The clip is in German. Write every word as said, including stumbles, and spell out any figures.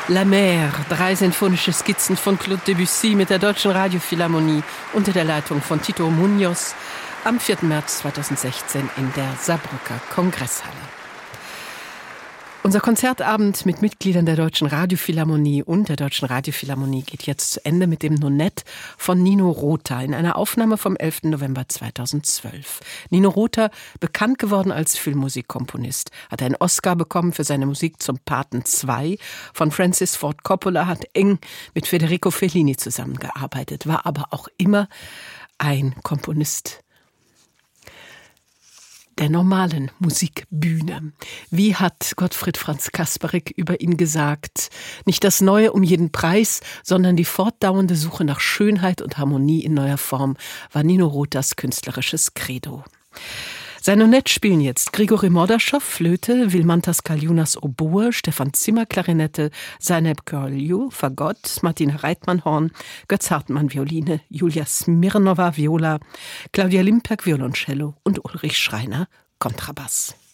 La Mer, drei sinfonische Skizzen von Claude Debussy mit der Deutschen Radiophilharmonie unter der Leitung von Tito Muñoz am vierten März zweitausendsechzehn in der Saarbrücker Kongresshalle. Unser Konzertabend mit Mitgliedern der Deutschen Radiophilharmonie und der Deutschen Radiophilharmonie geht jetzt zu Ende mit dem Nonett von Nino Rota in einer Aufnahme vom elften November zweitausendzwölf. Nino Rota, bekannt geworden als Filmmusikkomponist, hat einen Oscar bekommen für seine Musik zum Paten zwei von Francis Ford Coppola, hat eng mit Federico Fellini zusammengearbeitet, war aber auch immer ein Komponist der normalen Musikbühne. Wie hat Gottfried Franz Kasparik über ihn gesagt? Nicht das Neue um jeden Preis, sondern die fortdauernde Suche nach Schönheit und Harmonie in neuer Form war Nino Rotas künstlerisches Credo. Sein Nonett spielen jetzt Grigori Mordaschow, Flöte, Vilmantas Kaljunas, Oboe, Stefan Zimmer, Klarinette, Zeynep Körlju, Fagott, Martina Reitmann, Horn, Götz Hartmann, Violine, Julia Smirnova, Viola, Claudia Limperk, Violoncello und Ulrich Schreiner, Kontrabass.